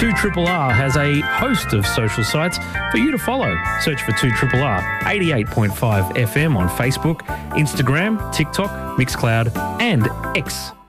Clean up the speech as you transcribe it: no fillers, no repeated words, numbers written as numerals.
2RRR has a host of social sites for you to follow. Search for 2RRR 88.5 FM on Facebook, Instagram, TikTok, Mixcloud and X.